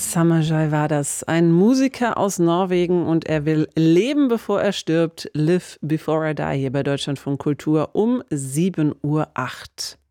Summerjoy war das. Ein Musiker aus Norwegen und er will leben, bevor er stirbt. Live Before I Die hier bei Deutschlandfunk Kultur um 7:08 Uhr.